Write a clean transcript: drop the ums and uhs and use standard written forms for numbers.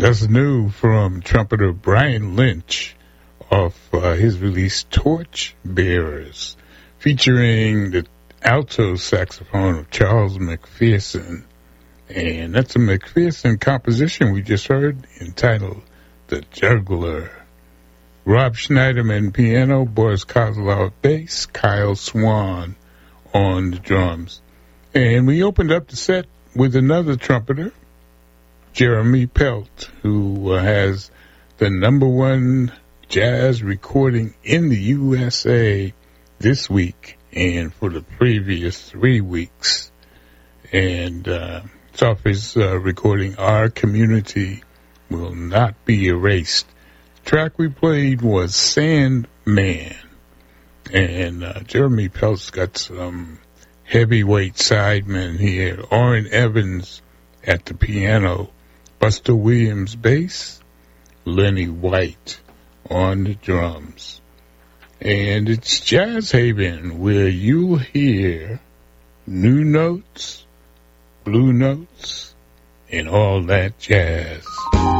That's new from trumpeter Brian Lynch off his release Torch Bearers, featuring the alto saxophone of Charles McPherson. And that's a McPherson composition we just heard entitled The Juggler. Rob Schneiderman piano, Boris Kozlov bass, Kyle Swan on the drums. And we opened up the set with another trumpeter, Jeremy Pelt, who has the #1 jazz recording in the USA this week and for the previous 3 weeks. And it's off his recording, Our Community Will Not Be Erased. The track we played was Sandman. And Jeremy Pelt's got some heavyweight sidemen here. Orrin Evans at the piano, Buster Williams bass, Lenny White on the drums. And it's Jazz Haven, where you'll hear new notes, blue notes, and all that jazz.